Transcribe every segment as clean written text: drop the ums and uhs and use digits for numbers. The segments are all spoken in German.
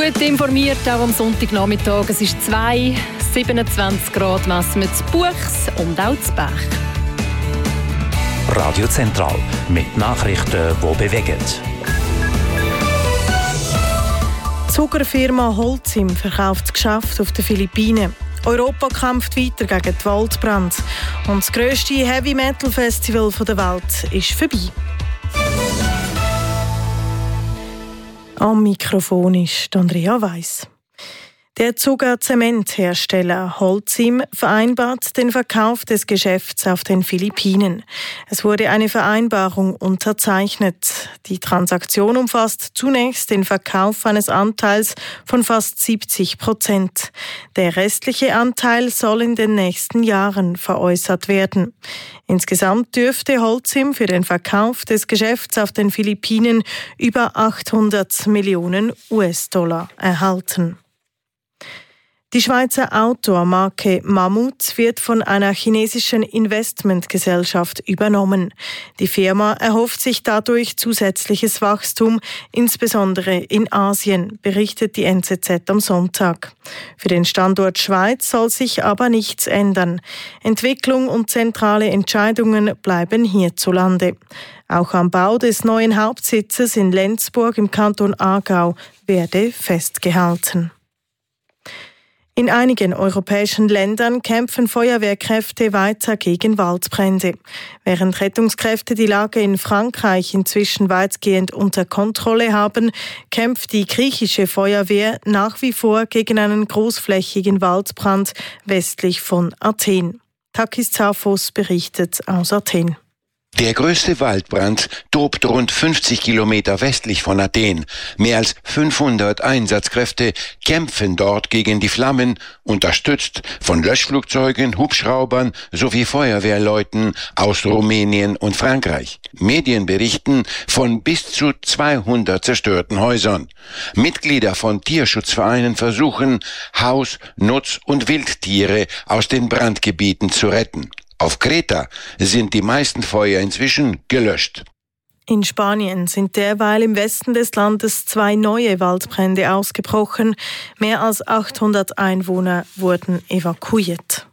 Gut informiert, auch am Sonntagnachmittag. Es ist 27 Grad messen wir zu Buchs und auch zu Bech. Radio Zentral mit Nachrichten, die bewegen. Die Zuckerfirma Holcim verkauft das Geschäft auf den Philippinen. Europa kämpft weiter gegen die Waldbrände. Und das grösste Heavy-Metal-Festival der Welt ist vorbei. Am Mikrofon ist Andrea Weiss. Der Zuger Zementhersteller Holcim vereinbart den Verkauf des Geschäfts auf den Philippinen. Es wurde eine Vereinbarung unterzeichnet. Die Transaktion umfasst zunächst den Verkauf eines Anteils von fast 70%. Der restliche Anteil soll in den nächsten Jahren veräußert werden. Insgesamt dürfte Holcim für den Verkauf des Geschäfts auf den Philippinen über 800 Millionen US-Dollar erhalten. Die Schweizer Outdoor-Marke Mammut wird von einer chinesischen Investmentgesellschaft übernommen. Die Firma erhofft sich dadurch zusätzliches Wachstum, insbesondere in Asien, berichtet die NZZ am Sonntag. Für den Standort Schweiz soll sich aber nichts ändern. Entwicklung und zentrale Entscheidungen bleiben hierzulande. Auch am Bau des neuen Hauptsitzes in Lenzburg im Kanton Aargau werde festgehalten. In einigen europäischen Ländern kämpfen Feuerwehrkräfte weiter gegen Waldbrände. Während Rettungskräfte die Lage in Frankreich inzwischen weitgehend unter Kontrolle haben, kämpft die griechische Feuerwehr nach wie vor gegen einen großflächigen Waldbrand westlich von Athen. Takis Zafos berichtet aus Athen. Der größte Waldbrand tobt rund 50 Kilometer westlich von Athen. Mehr als 500 Einsatzkräfte kämpfen dort gegen die Flammen, unterstützt von Löschflugzeugen, Hubschraubern sowie Feuerwehrleuten aus Rumänien und Frankreich. Medien berichten von bis zu 200 zerstörten Häusern. Mitglieder von Tierschutzvereinen versuchen, Haus-, Nutz- und Wildtiere aus den Brandgebieten zu retten. Auf Kreta sind die meisten Feuer inzwischen gelöscht. In Spanien sind derweil im Westen des Landes 2 neue Waldbrände ausgebrochen. Mehr als 800 Einwohner wurden evakuiert.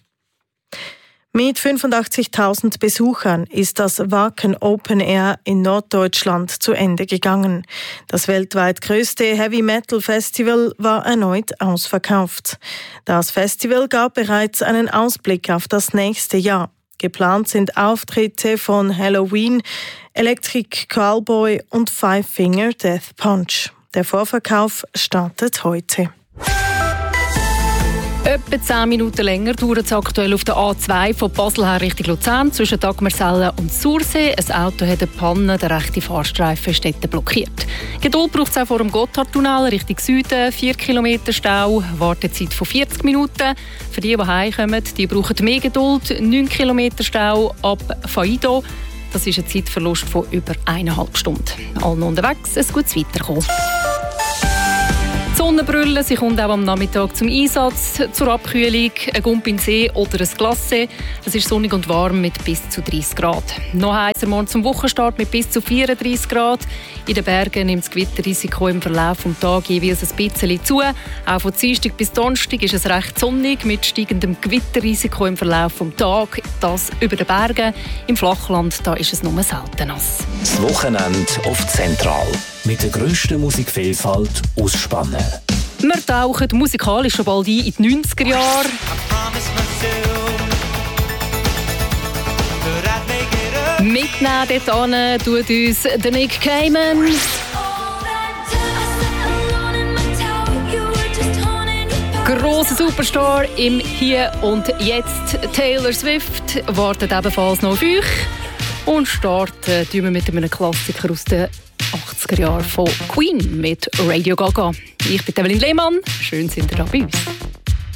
Mit 85.000 Besuchern ist das Wacken Open Air in Norddeutschland zu Ende gegangen. Das weltweit größte Heavy-Metal-Festival war erneut ausverkauft. Das Festival gab bereits einen Ausblick auf das nächste Jahr. Geplant sind Auftritte von Halloween, Electric Callboy und Five Finger Death Punch. Der Vorverkauf startet heute. Etwa 10 Minuten länger dauert es aktuell auf der A2 von Basel her Richtung Luzern zwischen Dagmersellen und Sursee. Ein Auto hat eine Panne, der rechte Fahrstreifen ist dort blockiert. Geduld braucht es auch vor dem Gotthardtunnel Richtung Süden. 4 Kilometer Stau, Wartezeit von 40 Minuten. Für die heimkommen, die brauchen mehr Geduld. 9 Kilometer Stau ab Faido. Das ist ein Zeitverlust von über 1,5 Stunden. Allen unterwegs, ein gutes Weiterkommen. Die Sonnenbrille, sie kommt auch am Nachmittag zum Einsatz. Zur Abkühlung ein Gumpinsee oder ein Glacé. Es ist sonnig und warm mit bis zu 30 Grad. Noch heißer morgen zum Wochenstart mit bis zu 34 Grad. In den Bergen nimmt das Gewitterrisiko im Verlauf des Tages jeweils ein bisschen zu. Auch von Dienstag bis Donnerstag ist es recht sonnig mit steigendem Gewitterrisiko im Verlauf des Tages. Das über den Bergen. Im Flachland da ist es nur selten nass. Das Wochenende auf Zentral. Mit der grössten Musikvielfalt aus Spanien. Wir tauchen musikalisch schon bald ein in die 90er Jahre. Mitnehmen dort hin tut uns der Nick Cayman. Grosser Superstar im Hier und Jetzt. Taylor Swift wartet ebenfalls noch auf euch. Und starten wir mit einem Klassiker aus den 80er Jahren von Queen mit Radio Gaga. Ich bin Evelyn Lehmann. Schön, sind ihr da bei uns.